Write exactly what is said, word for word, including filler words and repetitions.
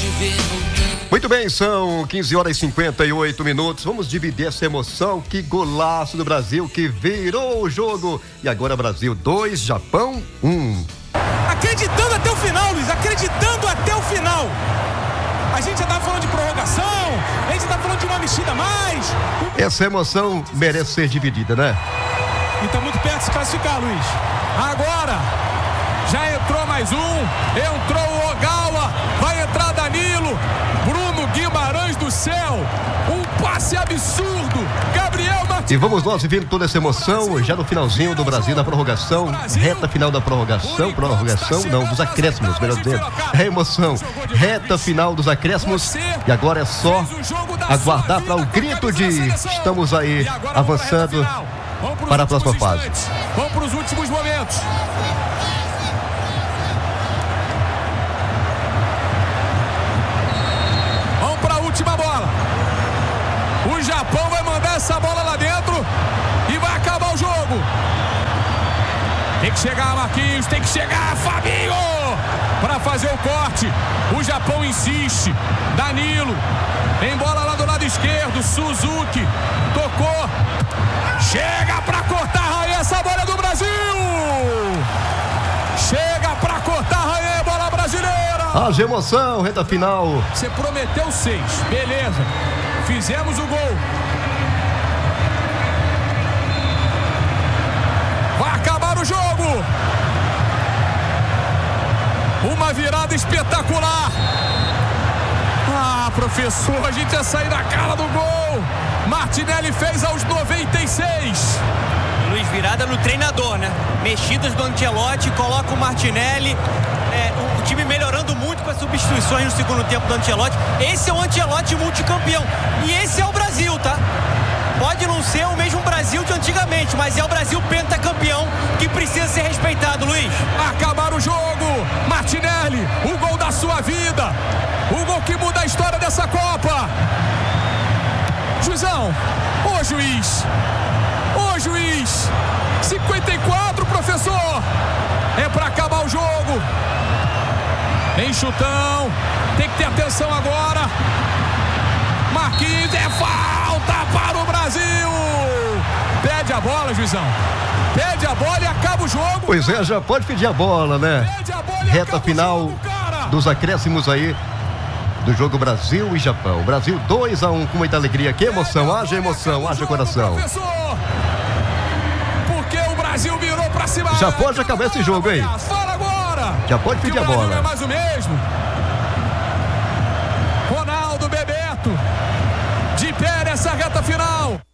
Muito bem, são quinze horas e cinquenta e oito minutos. Vamos dividir essa emoção. Que golaço do Brasil que virou o jogo. E agora Brasil dois, Japão um. Acreditando até o final, Luiz, acreditando até o final. A gente já tá falando de prorrogação, a gente tá falando de uma mexida a mais. Essa emoção merece ser dividida, né? E tá muito perto de se classificar, Luiz. Agora, já entrou mais um, entrou o Ogawa, vai entrar Danilo, Bruno Guimarães do céu, um passe absurdo, Gabriel Martins. E vamos nós vivendo toda essa emoção já no finalzinho do Brasil, na prorrogação, reta final da prorrogação, prorrogação não, dos acréscimos, melhor dizendo, é emoção, reta final dos acréscimos, e agora é só aguardar para o grito de estamos aí avançando para a próxima fase. Vamos para os últimos momentos. Vamos para a última bola. O Japão vai mandar essa bola lá dentro e vai acabar o jogo. Tem que chegar, Marquinhos, tem que chegar, Fabinho, para fazer o corte. O Japão insiste. Danilo, tem bola lá do lado esquerdo, Suzuki, tocou. Chega pra cortar, Raí, essa bola é do Brasil! Chega pra cortar, Raí, bola brasileira! Haja emoção, reta final. Você prometeu seis, beleza. Fizemos o gol. Vai acabar o jogo! Uma virada espetacular! Ah, professor, a gente ia sair da cara do gol! Martinelli fez aos noventa e seis. Luiz, virada no treinador, né? Mexidas do Ancelotti, coloca o Martinelli. É, o, o time melhorando muito com as substituições no segundo tempo do Ancelotti. Esse é o Ancelotti multicampeão. E esse é o Brasil, tá? Pode não ser o mesmo Brasil de antigamente, mas é o Brasil pentacampeão que precisa ser respeitado, Luiz. Acabar o jogo. Martinelli, o gol da sua vida. O gol que muda a história dessa Copa. Juizão, ô juiz, ô juiz, cinquenta e quatro, professor, é pra acabar o jogo. Tem chutão, tem que ter atenção agora. Marquinhos, é falta para o Brasil. Pede a bola, juizão, pede a bola e acaba o jogo. Pois é, já pode pedir a bola, né? Pede a bola e reta acaba final o jogo, cara. Dos acréscimos aí do jogo Brasil e Japão. Brasil dois a um com muita alegria. Que emoção, haja emoção, haja coração. Porque o Brasil virou pra cima. Já pode acabar esse jogo, hein? Fala agora. Já pode pedir a bola. Não é mais o mesmo. Ronaldo, Bebeto, de pé nessa reta final.